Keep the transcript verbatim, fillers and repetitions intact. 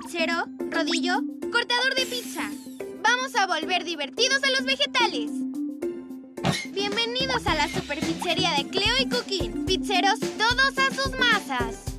pizzero, rodillo, cortador de pizza. Vamos a volver divertidos a los vegetales. Bienvenidos a la super pizzería de Cleo y Cookie. Pizzeros, todos a sus masas.